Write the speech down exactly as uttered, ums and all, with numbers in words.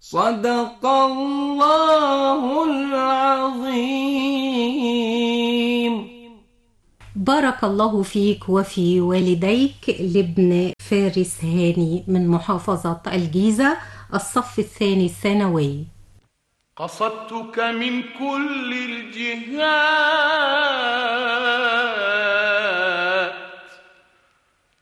صدق الله العظيم. بارك الله فيك وفي والديك. لابن فارس هاني من محافظة الجيزة، الصف الثاني الثانوي. قصدتك من كل الجهات